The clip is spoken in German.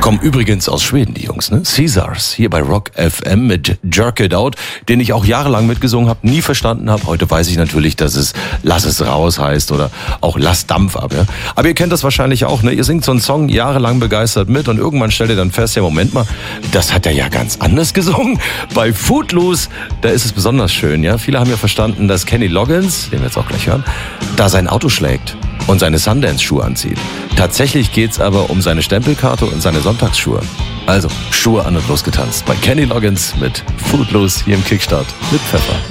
Kommen übrigens aus Schweden, die Jungs, ne? Caesars, hier bei Rock FM mit Jerk It Out, den ich auch jahrelang mitgesungen habe, nie verstanden habe. Heute weiß ich natürlich, dass es Lass es raus heißt oder auch Lass Dampf ab. Ja? Aber ihr kennt das wahrscheinlich auch, ne? Ihr singt so einen Song jahrelang begeistert mit und irgendwann stellt ihr dann fest, ja Moment mal, das hat er ja ganz anders gesungen. Bei Footloose, da ist es besonders schön. Ja? Viele haben ja verstanden, dass Kenny Loggins, den wir jetzt auch gleich hören, da sein Auto schlägt und seine Sundance-Schuhe anzieht. Tatsächlich geht's aber um seine Stempelkarte und seine Sonntagsschuhe. Also, Schuhe an und losgetanzt bei Kenny Loggins mit Footloose hier im Kickstart mit Pfeffer.